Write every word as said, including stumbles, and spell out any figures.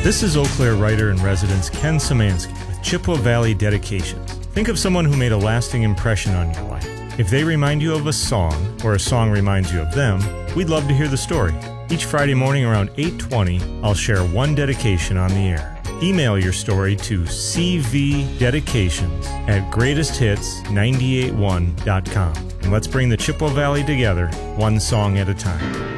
This is Eau Claire writer-in-residence Ken Szymanski with Chippewa Valley Dedications. Think of someone who made a lasting impression on your life. If they remind you of a song, or a song reminds you of them, we'd love to hear the story. Each Friday morning around eight twenty, I'll share one dedication on the air. Email your story to c v dedications at greatest hits nine eight one dot com. And let's bring the Chippewa Valley together, one song at a time.